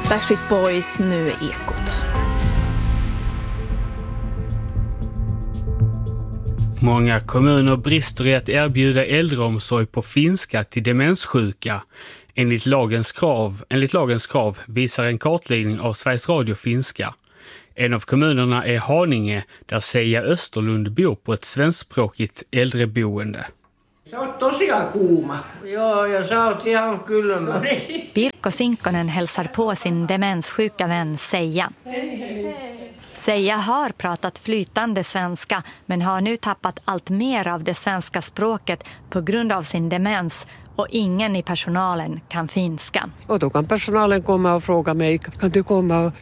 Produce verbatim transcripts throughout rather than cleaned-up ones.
Backstreet Boys, nu Ekot. Många kommuner brister i att erbjuda äldreomsorg på finska till demenssjuka. Enligt lagens krav, enligt lagens krav visar en kartläggning av Sveriges Radio finska. En av kommunerna är Haninge, där Seija Österlund bor på ett svenskspråkigt äldreboende. Se on tosiaan kuuma. Joo, ja sä oot ihan kylmä. Pirkko Sinkkonen hälsar på sin demenssjuka vän Seija. Seija har pratat flytande svenska men har nu tappat allt mer av det svenska språket på grund av sin demens och ingen i personalen kan finska. Och då kan personalen komma och fråga mig, kan du komma och...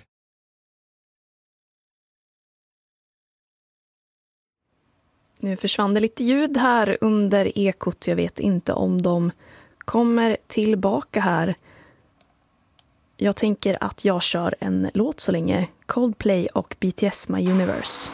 Nu försvann det lite ljud här under Ekot. Jag vet inte om de kommer tillbaka här. Jag tänker att jag kör en låt så länge. Coldplay och B T S My Universe.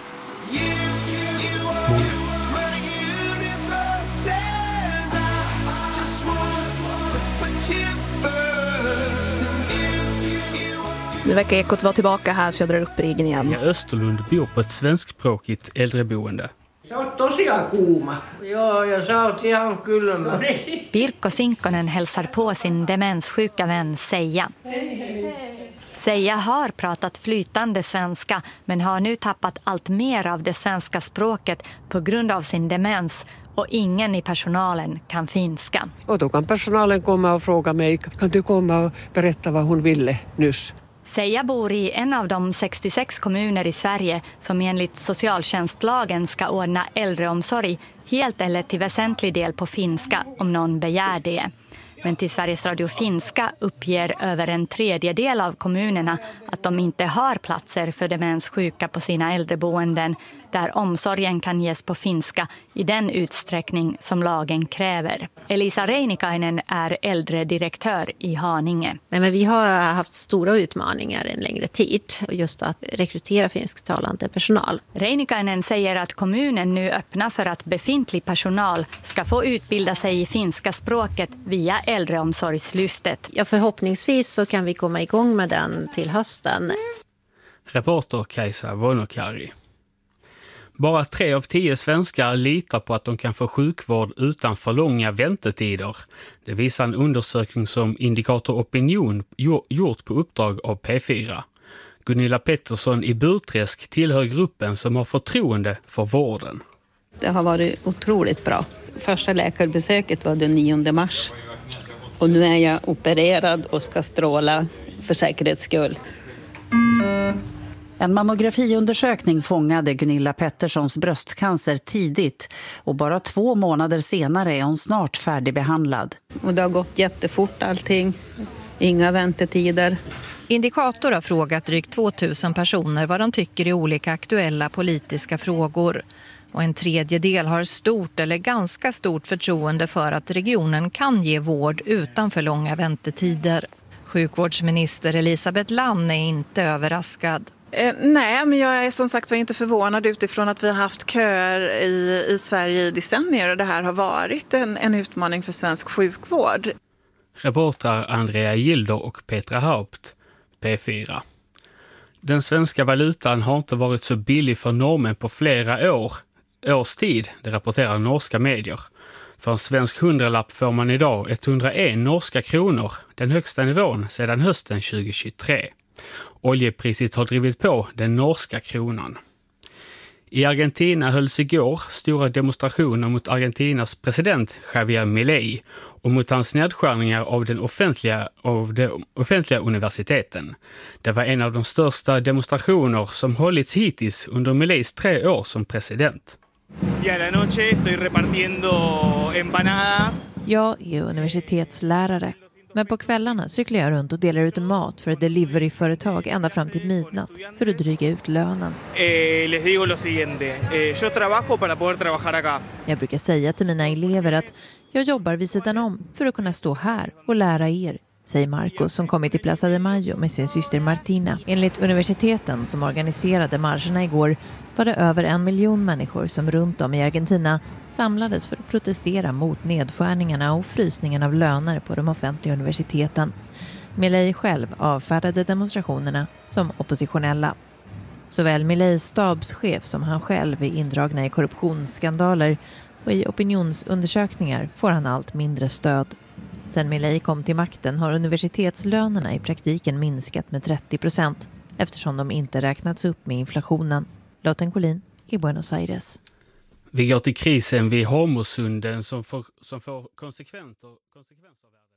Nu verkar Ekot vara tillbaka här så jag drar upp regeln igen. Seija Österlund bor på ett svenskspråkigt äldreboende. Se on tosiaan kuuma. Joo, ja sä oot ihan kylmä. Pirkko Sinkkonen hälsar på sin demenssjuka vän Seija. Seija har pratat flytande svenska men har nu tappat allt mer av det svenska språket på grund av sin demens och ingen i personalen kan finska. Och då kan personalen komma och fråga mig, kan du komma och berätta vad hon ville nyss? Seija bor i en av de sextiosex kommuner i Sverige som enligt socialtjänstlagen ska ordna äldreomsorg helt eller till väsentlig del på finska om någon begär det. Men till Sveriges Radio finska uppger över en tredjedel av kommunerna att de inte har platser för demenssjuka på sina äldreboenden där omsorgen kan ges på finska i den utsträckning som lagen kräver. Elisa Reinikainen är äldredirektör i Haninge. Nej, men vi har haft stora utmaningar en längre tid, just att rekrytera finsktalande personal. Reinikainen säger att kommunen nu öppnar för att befintlig personal ska få utbilda sig i finska språket via äldreomsorgslyftet. Ja, förhoppningsvis så kan vi komma igång med den till hösten. Reporter Kajsa Vonokari. Bara tre av tio svenskar litar på att de kan få sjukvård utan för långa väntetider. Det visar en undersökning som Indikator Opinion gjort på uppdrag av P fyra. Gunilla Pettersson i Burträsk tillhör gruppen som har förtroende för vården. Det har varit otroligt bra. Första läkarbesöket var den nionde mars. Och nu är jag opererad och ska stråla för säkerhets skull. En mammografiundersökning fångade Gunilla Petterssons bröstcancer tidigt och bara två månader senare är hon snart färdigbehandlad. Och det har gått jättefort allting, inga väntetider. Indikator har frågat drygt tvåtusen personer vad de tycker i olika aktuella politiska frågor. Och en tredjedel har stort eller ganska stort förtroende för att regionen kan ge vård utan för långa väntetider. Sjukvårdsminister Elisabeth Lann är inte överraskad. Eh, nej, men jag är som sagt var inte förvånad utifrån att vi har haft köer i, i Sverige i decennier och det här har varit en, en utmaning för svensk sjukvård. Reportrar Andrea Gilder och Petra Haupt, P fyra. Den svenska valutan har inte varit så billig för normen på flera år. Års tid, det rapporterar norska medier. För en svensk hundralapp får man idag etthundraen norska kronor, den högsta nivån sedan hösten tjugohundratjugotre. Oljepriset har drivit på den norska kronan. I Argentina hölls igår stora demonstrationer mot Argentinas president Javier Milei och mot hans nedskärningar av, den offentliga, av de offentliga universiteten. Det var en av de största demonstrationer som hållits hittills under Mileis tre år som president. Jag är universitetslärare. Men på kvällarna cyklar jag runt och delar ut mat för ett deliveryföretag ända fram till midnatt för att dryga ut lönen. Jag brukar säga till mina elever att jag jobbar vid sidan om för att kunna stå här och lära er, säger Marco som kommit till Plaza de Mayo med sin syster Martina. Enligt universiteten som organiserade marscherna igår var det över en miljon människor som runt om i Argentina samlades för att protestera mot nedskärningarna och frysningen av löner på de offentliga universiteten. Milei själv avfärdade demonstrationerna som oppositionella. Såväl Mileis stabschef som han själv är indragna i korruptionsskandaler och i opinionsundersökningar får han allt mindre stöd. Sen Milei kom till makten har universitetslönerna i praktiken minskat med trettio procent eftersom de inte räknats upp med inflationen. Lotten Collin i Buenos Aires. Vi går till krisen vid Hormusunden som får, som får konsekvenser. konsekvenser